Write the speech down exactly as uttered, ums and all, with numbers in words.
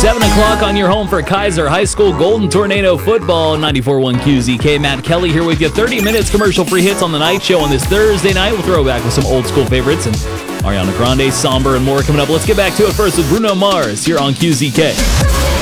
seven o'clock on your home for Kaiser High School Golden Tornado football. ninety-four point one Q Z K. Matt Kelly here with you. thirty minutes commercial-free hits on the night show on this Thursday night. We'll throw back with some old school favorites and Ariana Grande, Somber, and more coming up. Let's get back to it first with Bruno Mars here on Q Z K.